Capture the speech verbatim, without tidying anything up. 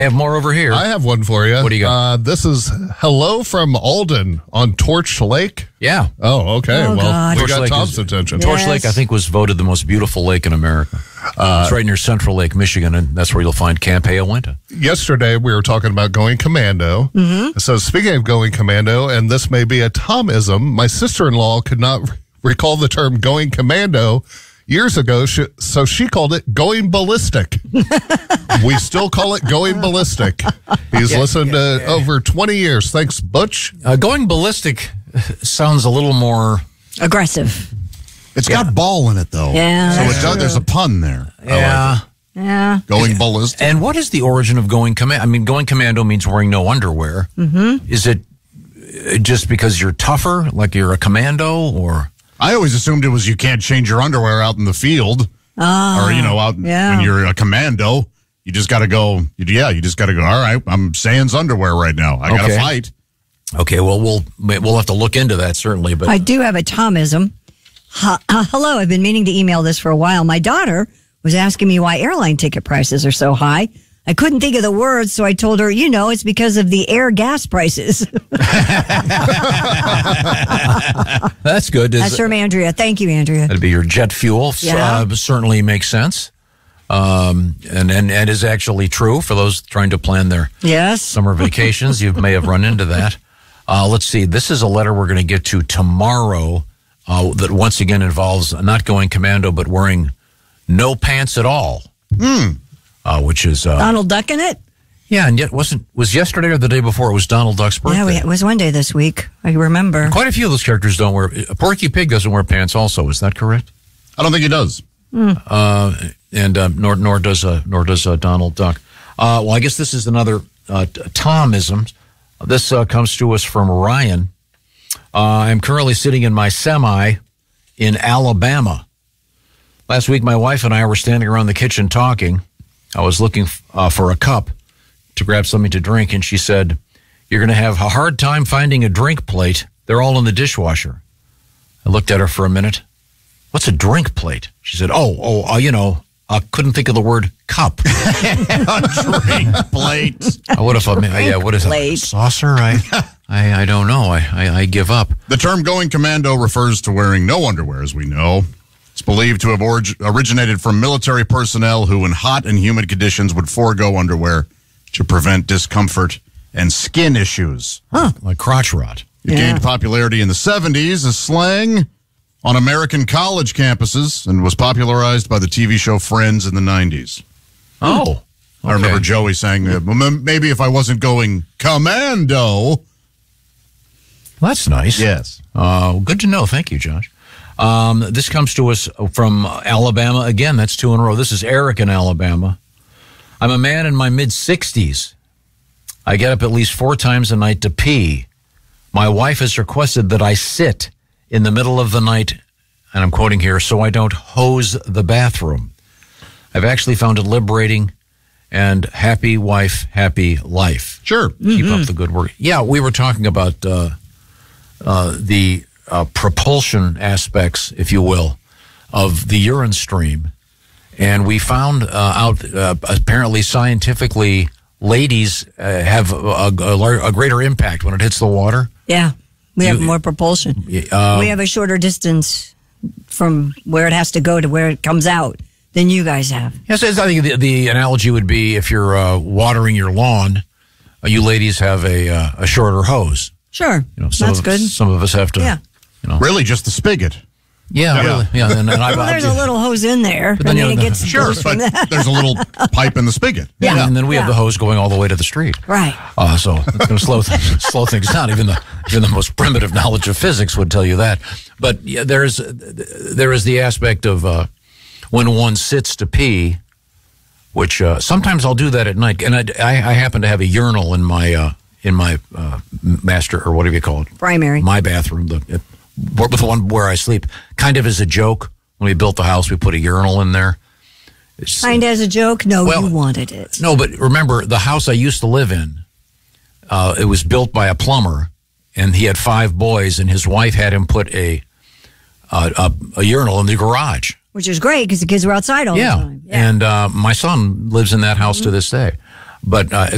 I have more over here. I have one for you. What do you got? Uh, this is hello from Alden on Torch Lake. Yeah. Oh, okay. Oh, well, God. we Torch got Lake Tom's is- attention. Torch Yes. Lake, I think, was voted the most beautiful lake in America. Uh, it's right near Central Lake, Michigan, and that's where you'll find Camp Hayawenta. Yesterday, we were talking about going commando. Mm-hmm. So, speaking of going commando, and this may be a Tomism, my sister-in-law could not r- recall the term going commando years ago, sh- so she called it going ballistic. We still call it going ballistic. He's listened to over twenty years. Thanks, Butch. Uh, going ballistic sounds a little more... Aggressive. It's got ball in it, though. Yeah, So that's it does, there's a pun there. Yeah. Yeah. Going ballistic. And what is the origin of going commando? I mean, going commando means wearing no underwear. Mm-hmm. Is it uh, just because you're tougher, like you're a commando, or... I always assumed it was you can't change your underwear out in the field. Oh, or, you know, out yeah. when you're a commando. You just got to go, you, yeah, you just got to go, all right, I'm sans underwear right now. I got to Okay. fight. Okay, well, we'll we'll have to look into that, certainly. But I do have a Tomism. Ha- uh, hello, I've been meaning to email this for a while. My daughter was asking me why airline ticket prices are so high. I couldn't think of the words, so I told her, you know, it's because of the air gas prices. that's good. Is- That's from Andrea. Thank you, Andrea. That'd be your jet fuel. Yeah. Uh, certainly makes sense. Um, and, and, and is actually true for those trying to plan their Yes. summer vacations. You may have run into that. Uh, let's see. This is a letter we're going to get to tomorrow uh, that once again involves not going commando, but wearing no pants at all. Hmm. Uh, which is, uh, Donald Duck in it? yeah, and yet wasn't, was yesterday or the day before it was Donald Duck's birthday? Yeah, we, it was one day this week. I remember. Quite a few of those characters don't wear, Porky Pig doesn't wear pants also, is that correct? I don't think he does. Uh, and uh, nor nor does uh, nor does uh, Donald Duck. Uh, well, I guess this is another uh, t- Tomism. This uh, comes to us from Ryan. Uh, I'm currently sitting in my semi in Alabama. Last week, my wife and I were standing around the kitchen talking. I was looking f- uh, for a cup to grab something to drink, and she said, "You're going to have a hard time finding a drink plate. They're all in the dishwasher." I looked at her for a minute. "What's a drink plate?" She said, oh, oh, uh, you know, I couldn't think of the word cup. A drink plate. I would have thought, maybe- yeah, what is plate. it? Saucer? I, I, I don't know. I, I, I give up. The term going commando refers to wearing no underwear, as we know. It's believed to have orig- originated from military personnel who, in hot and humid conditions, would forego underwear to prevent discomfort and skin issues. Like crotch rot. It Yeah. gained popularity in the seventies as slang on American college campuses and was popularized by the T V show Friends in the nineties. Oh. I remember okay. Joey saying, that, "Well, m- maybe if I wasn't going commando." That's nice. Yes. Uh, good to know. Thank you, Josh. Um, this comes to us from Alabama. Again, that's two in a row. This is Eric in Alabama. I'm a man in my mid-sixties. I get up at least four times a night to pee. My wife has requested that I sit in the middle of the night, and I'm quoting here, so I don't hose the bathroom. I've actually found it liberating, and happy wife, happy life. Sure. Keep up the good work. Yeah, we were talking about uh, uh, the uh, propulsion aspects, if you will, of the urine stream. And we found uh, out, uh, apparently scientifically, ladies uh, have a, a, lar- a greater impact when it hits the water. Yeah. We have You- more propulsion. Um, we have a shorter distance from where it has to go to where it comes out than you guys have. Yes, I think the, the analogy would be if you're uh, watering your lawn, uh, you ladies have a uh, a shorter hose. Sure. You know, some That's of, good. Some of us have to. Yeah. You know. Really, just the spigot. Yeah, Yeah. really. Yeah, and, and I've, Well, there's I've- a little hose in there, and then, you then know, it gets Sure, goes but from that. there's a little pipe in the spigot. Yeah. and then we have Yeah. the hose going all the way to the street. Right. Uh, so it's going to slow th- slow things down. Even the even the most primitive knowledge of physics would tell you that. But yeah, there's there is the aspect of uh, when one sits to pee, which uh, sometimes I'll do that at night, and I, I, I happen to have a urinal in my uh, in my uh, master or whatever you call it, Primary. my bathroom, the it, with the one where I sleep. Kind of as a joke, when we built the house, we put a urinal in there. It's- Kind as a joke? No, Well, you wanted it. no, but remember, the house I used to live in, uh, it was built by a plumber, and he had five boys, and his wife had him put a uh, a, a urinal in the garage. Which is great because the kids were outside all Yeah, the time. and uh, my son lives in that house to this day. But uh,